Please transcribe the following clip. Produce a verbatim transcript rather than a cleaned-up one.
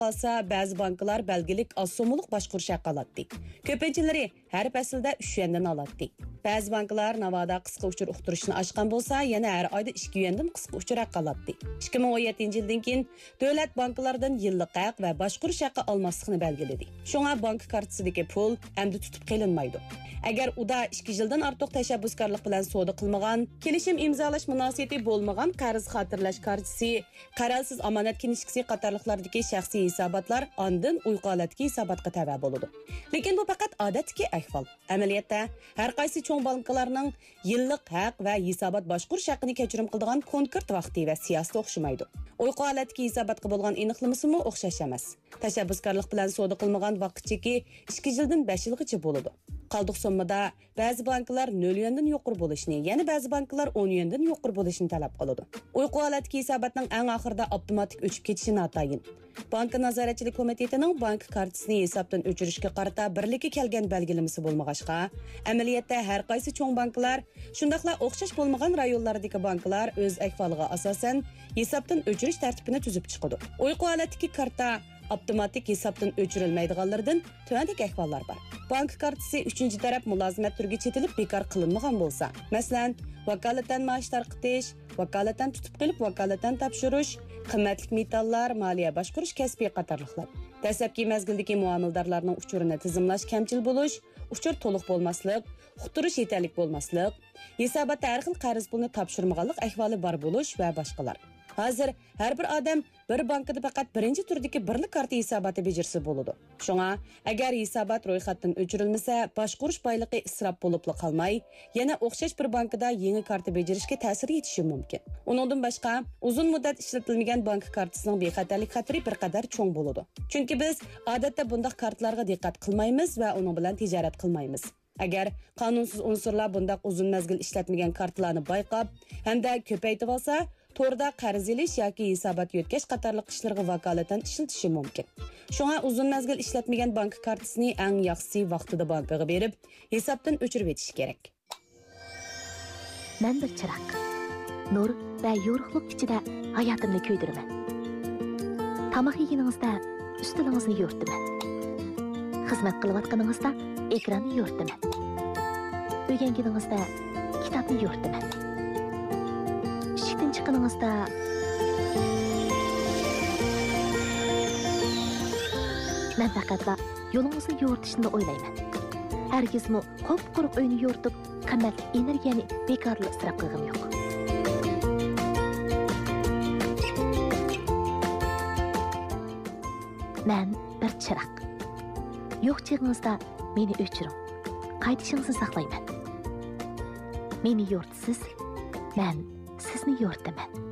qalsa, ba'zi banklar belgilik az so'mliq boshqurish haqi oladi. Ko'pinchilari har faslda uch yuandan oladi. Ba'zi banklar navoda qisqa uchur uqtirishni ochgan bo'lsa, yana har oyda ikki yuandan qisqa uchur haqi oladi. ikki ming o'n yettinchi yildan keyin davlat banklardan yillik haq va boshqurish haqi olmaslikni belgiladi. Shunga bank kartasidagi pul endi tutib qilinmaydi. Agar uda ikki yildan ortiq tashabbuskorlik bilan savdo qilmagan, kelishim imzolash munosabati bo'lmagan qarz xotirlash kartasi, qaralsiz omonat kinishkisi qatorliqlardagi shaxsiy hisobotlar ondan uyqolatga hisobotga tava bo'ladi. Lekin bu faqat odatdagi ahvol. Amaliyotda har qaysi cho'ng banklarning yillik haq va hisobot boshqurish haqini kechirim qiladigan konkret vaqti va siyosati o'xshamaydi. Uyqolatga hisobotga bo'lgan aniqlamasimi o'xshash emas. Tashabbuskorlik bilan savdo qilmagan vaqtchiki ikki yildan besh yilgacha bo'ladi. Qaldiq sommada ba'zi banklar nol yuandan yuqori bo'lishini, yana ba'zi banklar o'n yuandan yuqori bo'lishini talab qiladi. Uyqu holatdagi hisobotning eng oxirida avtomatik o'chib ketishi notayin. Bank nazoratchilik komitetining bank kartasini hisobdan o'chirishga qarata birlikka kelgan belgilamasi bo'lmag'achqa, amaliyotda har qaysi cho'ng banklar, shundaqla o'xshash bo'lmagan rayonlardagi banklar o'z ahvoliga asosan hisobdan o'chirish tartibini tuzib chiqadi. Uyqu holatdagi karta avtomatik hisobdan o'chirilmaydiganlardan tuvandagi ahvollar bor. Bank kartasi uchinchi taraf mulozimat turiga chetilib bekor qilinmagan bo'lsa, masalan, vakolatdan maosh tarqitish, vakolatdan tutib qilib vakolatdan topshirish, qimmatli metallar, moliya boshqarish kasbiy qatorliqlar. Dastlabki mazgildagi muomildorlarning uchurini tizimlash kamchil bo'lish, uchur to'liq bo'lmaslik, uqtirish yetarlik bo'lmaslik, hisobotda har xil qarz pulni topshirmaganlik ahvoli bor bo'lish va boshqalar. Hozir har bir odam bir bankda faqat birinchi turdagi birlik karta hisoboti bejirsa bo'ladi. Shunga, agar hisobot ro'yxatdan o'chirilmasa, boshqurish boyligi isrof bo'lib qolmay, yana o'xshash bir bankda yangi karta bejirishga ta'sir etishi mumkin. Uningdan boshqa, uzun muddat ishlatilmagan bank kartasining bexatarlik xatiri bir qadar cho'ng bo'ladi. Chunki biz odatda bunday kartlarga diqqat qilmaymiz va uning bilan tijorat qilmaymiz. Agar qonunsiz unsurlar bunday uzun mazgil ishlatmagan kartlarni bayqab hamda ko'paytirib olsa, to'rda qarz olish yoki hisobot yutkash qatorliq ishlarga vakolatdan ishlatishi mumkin. Shunga uzun mazgil ishlatmagan bank kartasini eng yaxshisi vaqtida bankaga berib, hisobdan o'chirib etish kerak. Men bir chiroq, nur va yorug'lik ichida hayotimni kuydiraman. Tamoq yeganingizda ustilingizni yo'rtaman. Xizmat qilayotganingizda ekranni yo'rtaman. O'rganganingizda kitobni yo'rtaman. Ishdan chiqqaningizda men faqatla yo'lingizni yo'rtishni o'ylayman. Hargizmi qop-quruq uyni yo'rtib, qimmatli energiyani bekorli isrof qilgim yo'q. Men bir chiroq. Yo'q chig'ingizda meni o'chiring. Qaytishingizni saqlayman. Meni yo'rtisiz, men sizni yo'rtaman.